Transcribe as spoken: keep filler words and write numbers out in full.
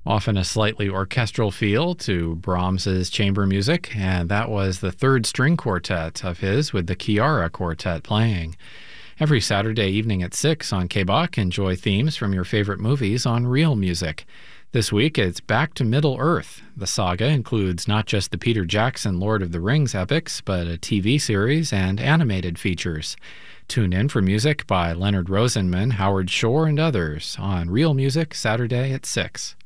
Often a slightly orchestral feel to Brahms's chamber music, and that was the third string quartet of his with the Chiara Quartet playing. Every Saturday evening at six on K B O C, enjoy themes from your favorite movies on Real Music. This week, it's Back to Middle-earth. The saga includes not just the Peter Jackson Lord of the Rings epics, but a T V series and animated features. Tune in for music by Leonard Rosenman, Howard Shore, and others on Real Music Saturday at six.